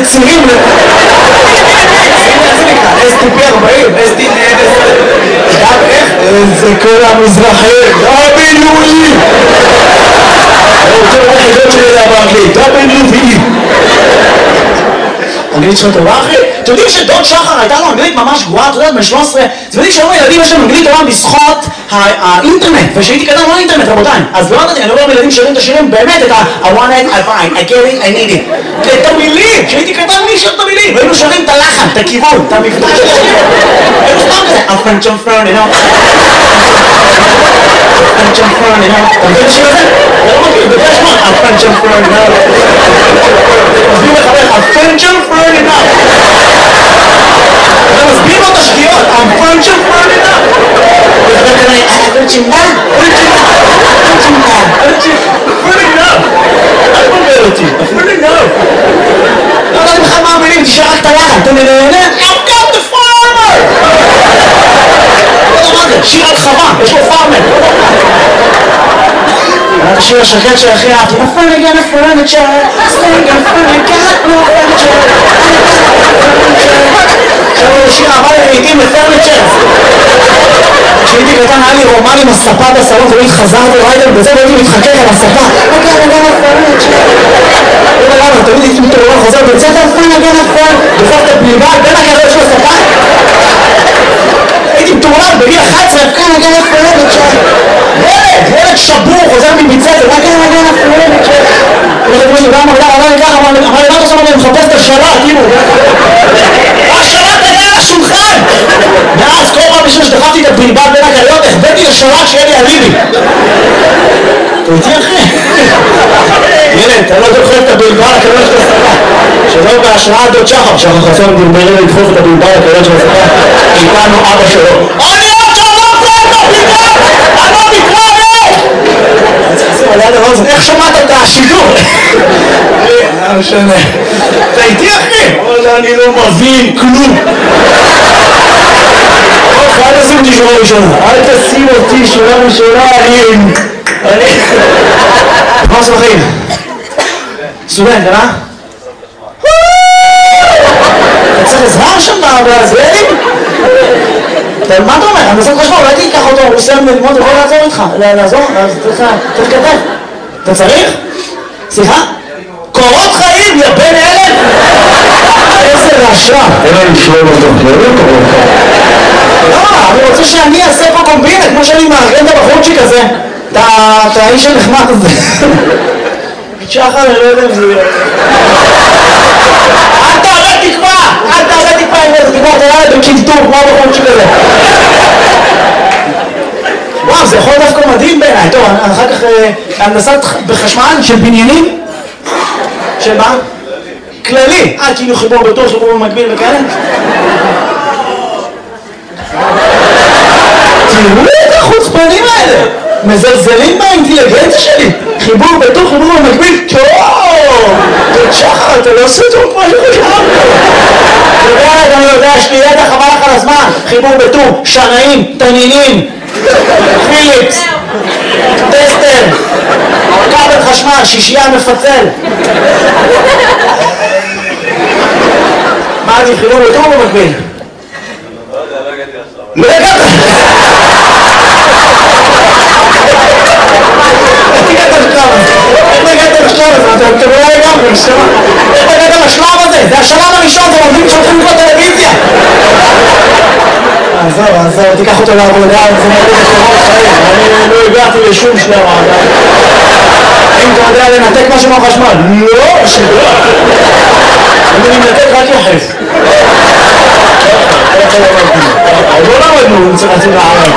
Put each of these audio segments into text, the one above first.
צירים STP 40, STP זה כל המזרחים, WE זה היחידות שלי זה באנגלית, WE אנגלית שלך טובה אחי? אתם יודעים שדוד שחר הייתה לו אנגלית ממש גרועה, אתה יודע, בן 13 אתם יודעים שהיום הילדים יש להם אנגלית טובה בזכות האינטרנט ושהייתי קטן לא אינטרנט רבותיי אז לא ידעתי, אני רואה ילדים שרים את השירים באמת את I want it, I find, I get it, I need it את המילים, שהייתי קטן מי שר את המילים והיינו שרים את הלחן, את הכיוון, את המבטא של השיר היינו סתם כזה French on Fern, you know French on Fern, you know אתה מכיר את השיר הזה? אתה לא מכיר, בגלל שמות French on Fern, you know מסביר לחבר French on Fern, you know אתה מסביר לו את השגיאות French on Fern, you know וחבר כזה, French on Fern, French on Fern, אל תבלבל אותי, אפילו enough לא יודעת לך מה המילים, תשאר רק את הלחן I've got the farmer לא יודע מה זה, שיר על חווה, יש לו פארמר השיר השקט שהכי אהבתי Furniture, Furniture, Stinking Furniture, no furniture עכשיו הוא שיר אהבה לעיתים לפרניצ'ר כשהייתי קטן היה לי רומן עם הספה בסלון תמיד חזרתי ריידר בזה והייתי מתחכך על הספה תמיד הייתי מתעורר חוזר בית ספר בסוף את הבליבה בין הקריות של הספה הייתי מתעורר בגיל 11 ילד שבור חוזר מבית ספר אמר לי מה אתה שם אני מחפש את השלט השלט היה על השולחן ואז כל פעם בשביל שדחפתי את הבלבל בין הקריות החבאתי לשלט שיהיה לי אליבי אתה איתי אחי? ילד, אתה לא דוחף את הבלבל הקריות של הספה שלא בהשראת דוד שחר שחר חסון דרמרי לדחוף את הבלבל הקריות של הספה איתנו אבא שלו אני עוד שלום פרטו בלבל! אני לא מתראה! איך שמעת את השידור? לא משנה אתה איתי אחי? אני לא מבין כלום אל תשים אותי שורה ראשונה אל תשים אותי שורה ראשונה אני מה עושה בחיים? סטודנט, אה? אתה צריך עזרה שם בזלדים? מה אתה אומר? אני עושה חשבון, אולי תיקח אותו, הוא סיים ללמוד, הוא יכול לעזור איתך לעזור? אז צריך כתב אתה צריך? סליחה? קורות חיים, יא בן אלף! איזה רשע! אין לי לשלום אותו, לא קורות חיים אני רוצה שאני אעשה פה קומבינה כמו שאני מארגן את הבחורצ'יק הזה את האיש הנחמד הזה שחר, אני לא יודע אם זה יהיה אל תעלה תקווה! אל תעלה תקווה עם איזה תקווה, תראה לי בקינטור כמו הבחורצ'יק הזה וואו, זה יכול דווקא מדהים בעיניי טוב, אחר כך הנדסת בחשמל של בניינים של מה? כללי כאילו חיבור בתור, חיבור במקביל וכאלה תראו את החוצפנים האלה מזלזלים באינטליגנציה שלי חיבור בתור, חיבור במקביל טוב! דוד שחר, אתה לא עושה טוב כמו שחשבנו אתה גם יודע שתהיה חבל לך על הזמן חיבור בתור, שנאים, תנינים פיליפס טסטר כבל חשמל, שישייה מפצל מה זה חיבור בתור במקביל? לא הגעת! איך הגעת לשלב הזה? איך הגעת לשלב הזה? אתם לא לגמרי, נשמע. איך הגעת לשלב הזה? זה השלב הראשון, זה עובדים שהולכים לקרוא טלוויזיה. עזוב, תיקח אותו לעבודה, זה מרגיש לשלב חיים. אני לא הגעתי לשום שלב. אם אתה יודע לנתק משהו מהחשמל? לא, שגרה. אני מנתק רק יחס. לא למדנו, רצינו לערב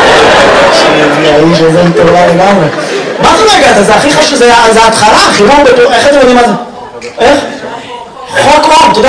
האיש הזה מטורלה לגמרי מה זה לא הגעת? זה הכי חשוב, זה ההתחלה, חיבור בתור, איך אתם יודעים מה זה? איך? חוק רום, אתה יודע